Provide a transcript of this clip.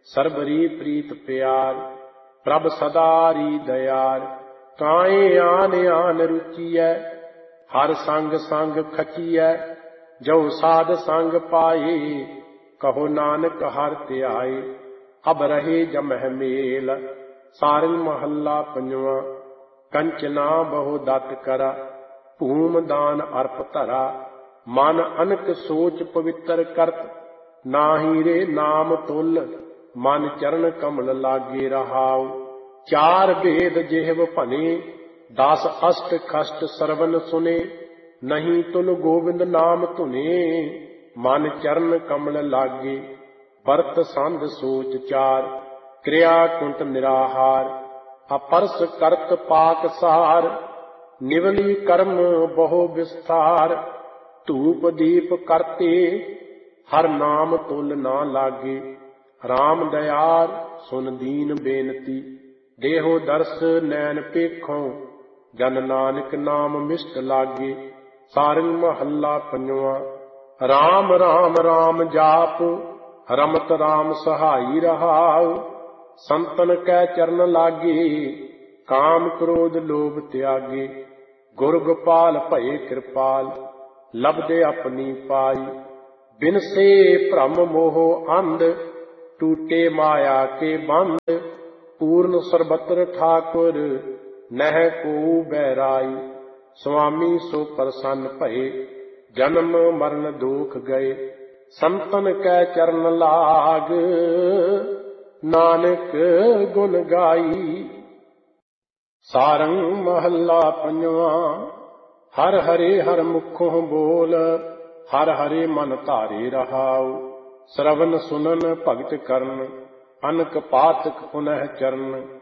ਸਰਬਰੀ ਪ੍ਰੀਤ ਪਿਆਰ। ਪ੍ਰਭ ਸਦਾਰੀ ਦਇਆਰ, ਕਾਏ ਆਨ ਆਨ ਰੁਚੀਐ। ਹਰ ਸੰਗ ਸੰਗ ਖਚੀਐ, ਜੋ ਸਾਧ ਸੰਗ ਪਾਏ। ਕਹੋ ਨਾਨਕ ਹਰਿ ਧਿਆਏ, ਅਬ ਰਹੇ ਜਮਹਿ ਮੇਲ। ਸਾਰੰਗ ਮਹੱਲਾ ਪੰਜਵਾਂ। ਕੰਚਨਾ ਬਹੁ ਦਤ ਕਰਾ, ਭੂਮ ਦਾਨ ਅਰਪ ਧਰਾ। ਮਨ ਅਨਕ ਸੋਚ ਪਵਿੱਤਰ ਕਰਤ, ਨਾਹੀ ਰੇ ਨਾਮ ਤੁਲ। ਮਨ ਚਰਨ ਕਮਲ ਲਾਗੇ ਰਹਾਉ, ਚਾਰ ਭੇਦ ਜਿਹਵ ਭਨੇ। 10 ਅਸ਼ਟ ਖਸ਼ਟ ਸਰਵਨ ਸੁਨੇ, ਨਹੀਂ ਤੁਲ ਗੋਬਿੰਦ ਨਾਮ ਧੁਨੇ। ਮਨ ਚਰਨ ਕਮਲ ਲਾਗੇ, ਬਰਤ ਸੰਧ ਸੋਚ ਚਾਰ। ਕਿਰਿਆ ਕੁੰਟ ਨਿਰਾਹਾਰ, ਅਪਰਸ ਕਰਤ ਪਾਕ ਸਾਰ। ਨਿਵਲੀ ਕਰਮ ਬਹੁ ਵਿਸਥਾਰ, ਧੂਪ ਦੀਪ ਕਰਤੇ। ਹਰ ਨਾਮ ਤੁਲ ਨਾ ਲਾਗੇ, ਰਾਮ ਦਇਆਰ ਸੁਨ ਦੀਨ ਬੇਨਤੀ। ਦੇਹੋ ਦਰਸ ਨੈਣ ਪੇਖੋਂ, ਜਨ ਨਾਨਕ ਨਾਮ ਮਿਸ਼ਟ ਲਾਗੇ। ਸਾਰੰਗ ਮਹੱਲਾ ਪੰਜਵਾਂ। ਰਾਮ ਰਾਮ ਰਾਮ ਜਾਪ, ਰਮਤ ਰਾਮ ਸਹਾਈ ਰਹਾਉ। ਸੰਤਨ ਕੈ ਚਰਨ ਲਾਗੇ, ਕਾਮ ਕ੍ਰੋਧ ਲੋਭ ਤਿਆਗੇ। ਗੁਰ ਗੋਪਾਲ ਭਏ ਕਿਰਪਾਲ, ਲਬਦੇ ਆਪਣੀ ਪਾਈ। ਬਿਨਸੇ ਭ੍ਰਮ ਮੋਹ ਅੰਧ, ਟੂਟੇ ਮਾਇਆ ਕੇ ਬੰਧ। ਪੂਰਨ ਸਰਬਤਰ ਠਾਕੁਰ, ਨਹਿ ਕੋ ਬੈਰਾਈ। ਸੁਆਮੀ ਸੋ ਪ੍ਰਸੰਨ ਭਏ, ਜਨਮ ਮਰਨ ਦੁਖ ਗਏ। ਸੰਤਨ ਕੈ ਚਰਨ ਲਾਗ, ਨਾਨਕ ਗੁਣ ਗਾਈ। ਸਾਰੰਗ ਮਹੱਲਾ ਪੰਜਵਾਂ। ਹਰ ਹਰੇ ਹਰ ਮੁਖੋਂ ਬੋਲ, ਹਰ ਹਰੇ ਮਨ ਧਾਰੇ ਰਹਾਉ। ਸਰਵਨ ਸੁਨਨ ਭਗਤ ਕਰਨ, ਅਨਕ ਪਾਤਕ ਪੁਨਹ ਚਰਨ।